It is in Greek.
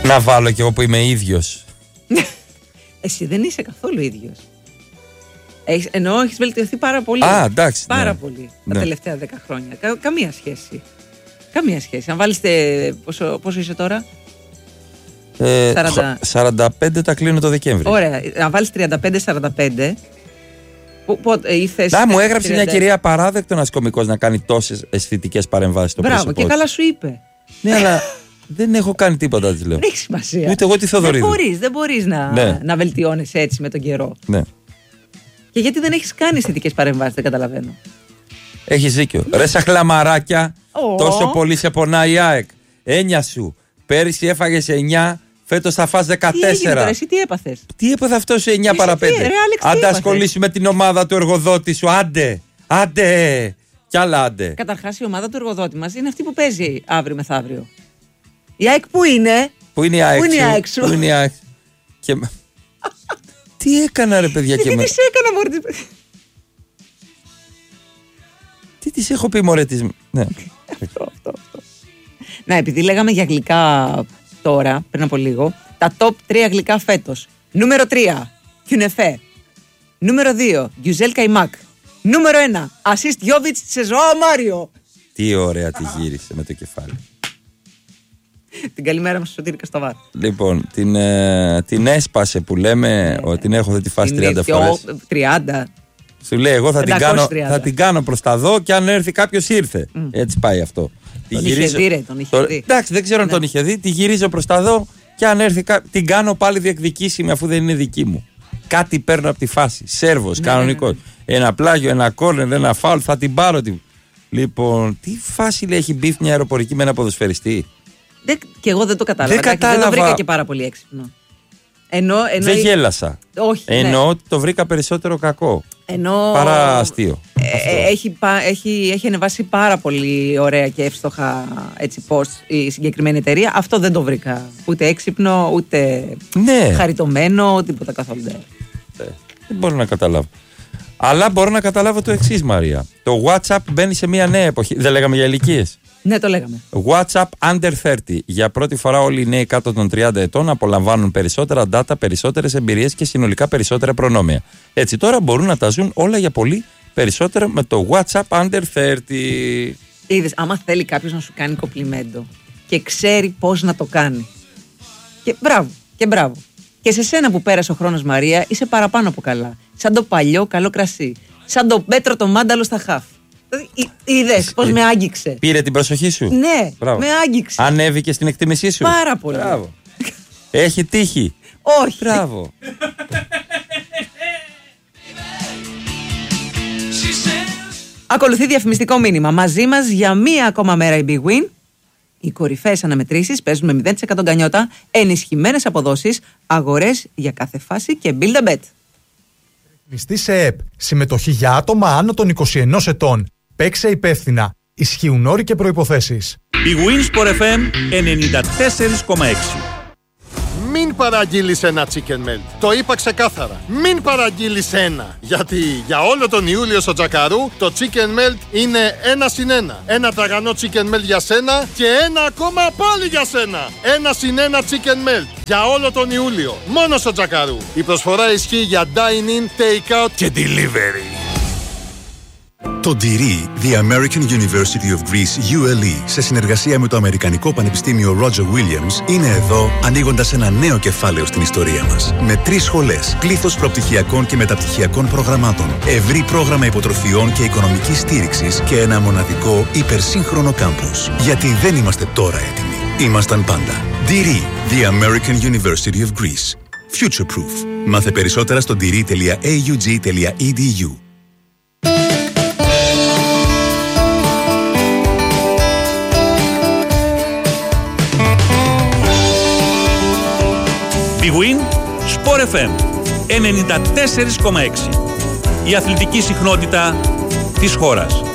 Να βάλω κι εγώ που είμαι ίδιος. Εσύ δεν είσαι καθόλου ίδιος. Εννοώ έχεις βελτιωθεί πάρα πολύ. Α, εντάξει. Πάρα πολύ τα τελευταία 10 χρόνια. Καμία σχέση. Καμία σχέση. Αν βάλεις. Πόσο είσαι τώρα? 45 τα κλείνω το Δεκέμβρη. Ωραία. Αν βάλεις 35-45. Μου έγραψε μια κυρία παράδεκτο ένας κωμικός να κάνει τόσες αισθητικές παρεμβάσεις στο πρόσωπό. Μπράβο, και καλά σου είπε. Ναι, αλλά δεν έχω κάνει τίποτα, της λέω. Δεν έχει σημασία. Ούτε εγώ τη Θοδωρίδου. Δεν μπορείς να βελτιώνεσαι έτσι με τον καιρό. Ναι. Και γιατί δεν έχεις κάνει αισθητικές παρεμβάσεις, δεν καταλαβαίνω. Έχεις δίκιο. Ρε σαν χλαμαράκια, τόσο πολύ σε πονάει η ΑΕΚ. Έννοια σου. Πέρυσι έφαγες 9, φέτος θα φας 14. Τι έγινε τώρα, εσύ τι έπαθες? Τι έπαθε αυτό σε 9 παρά 5? Άντε ασχολήσει με την ομάδα του εργοδότη σου. Άντε. Κι άλλα άντε. Καταρχάς η ομάδα του εργοδότη μας είναι αυτή που παίζει αύριο μεθαύριο. Η ΑΕΚ πού είναι? Πού είναι η ΑΕΚ σου? Πού είναι η ΑΕΚ? Και... Τι έκανα ρε παιδιά και με... Τι της έκανα μωρέ? Τι της έχω πει μωρέ της? Ναι. Αυτό. Να, επειδή λέγαμε για γλυκά τώρα, πριν από λίγο, τα top 3 γλυκά φέτος. Νούμερο 3, Κιουνεφέ. Νούμερο 2, Γκιουζέλ Καϊμάκ. Νούμερο 1, Ασίστ Γιόβιτς σε Ζωάο Μάριο. Τι ωραία τη γύρισε με το κεφάλι. Την καλημέρα μας στο Σωτήρη Κασταβάρ. Λοιπόν, την έσπασε που λέμε, ότι την έχω, δεν τη φάσει 30 φορές. 30. Σου λέει, εγώ θα την κάνω προς τα δω και αν έρθει κάποιος ήρθε. Έτσι πάει αυτό. Τον είχε δει. Εντάξει, δεν ξέρω αν τον είχε δει. Τη γυρίζω προς τα δω και αν έρθει την κάνω πάλι διεκδικήσιμη αφού δεν είναι δική μου. Κάτι παίρνω από τη φάση. Σέρβος, κανονικός. Ένα πλάγιο, ένα κόρνερ, ένα φάουλ, θα την πάρω. Λοιπόν, τι φάση λέει, έχει μπιφ μια αεροπορική με ένα ποδοσφαιριστή? Και εγώ δεν το κατάλαβα. Δεν το βρήκα και πάρα πολύ έξυπνο. Δεν γέλασα. Όχι. Εννοώ ότι το βρήκα περισσότερο κακό. Παρά αστείο. Έχει ανεβάσει πάρα πολύ ωραία και εύστοχα έτσι post η συγκεκριμένη εταιρεία. Αυτό δεν το βρήκα. Ούτε έξυπνο, ούτε χαριτωμένο, τίποτα καθόλου. Δεν μπορώ να καταλάβω. Αλλά μπορώ να καταλάβω το εξής, Μαρία. Το WhatsApp μπαίνει σε μια νέα εποχή. Δεν λέγαμε για ηλικίες? Ναι, το λέγαμε. WhatsApp Under 30. Για πρώτη φορά όλοι οι νέοι κάτω των 30 ετών απολαμβάνουν περισσότερα data, περισσότερες εμπειρίες και συνολικά περισσότερα προνόμια. Έτσι τώρα μπορούν να τα ζουν όλα για πολύ περισσότερο με το WhatsApp Under 30. Είδες, άμα θέλει κάποιος να σου κάνει κομπλιμέντο και ξέρει πώς να το κάνει. Και μπράβο. Και σε σένα που πέρασε ο χρόνος, Μαρία, είσαι παραπάνω από καλά. Σαν το παλιό καλό κρασί. Σαν το Πέτρο το μάνταλο στα χαφ. Είδες πώς με άγγιξε? Πήρε την προσοχή σου? Ναι, με άγγιξε. Ανέβηκε στην εκτίμησή σου? Πάρα πολύ. Μπράβο. Έχει τύχη? Όχι. Μπράβο. Ακολουθεί διαφημιστικό μήνυμα. Μαζί μας για μία ακόμα μέρα η Big Win. Οι κορυφαίες αναμετρήσεις παίζουν με 0% γκανιότα, ενισχυμένες αποδόσεις, αγορές για κάθε φάση και build a bet. Ρυθμιστή σε ΕΠ. Συμμετοχή για άτομα άνω των 21 ετών. Παίξε υπεύθυνα. Ισχύουν όροι και προϋποθέσεις. Η Winsport FM 94,6. Μην παραγγείλεις ένα chicken melt. Το είπα ξεκάθαρα. Μην παραγγείλεις ένα. Γιατί για όλο τον Ιούλιο στο Τζακαρού το chicken melt είναι 1+1. Ένα τραγανό chicken melt για σένα και ένα ακόμα πάλι για σένα. 1+1 chicken melt. Για όλο τον Ιούλιο. Μόνο στο Τζακαρού. Η προσφορά ισχύει για dine-in, take-out και delivery. Το DIRI, The American University of Greece, ULE, σε συνεργασία με το Αμερικανικό Πανεπιστήμιο Roger Williams, είναι εδώ ανοίγοντας ένα νέο κεφάλαιο στην ιστορία μας. Με 3 σχολές, πλήθος προπτυχιακών και μεταπτυχιακών προγραμμάτων, ευρύ πρόγραμμα υποτροφιών και οικονομικής στήριξης και ένα μοναδικό υπερσύγχρονο κάμπους. Γιατί δεν είμαστε τώρα έτοιμοι. Ήμασταν πάντα. DIRI, The American University of Greece. Future Proof. Μάθε περισσότερα στο diri.aug.edu. Big Win, Sport FM 94,6. Η αθλητική συχνότητα της χώρας.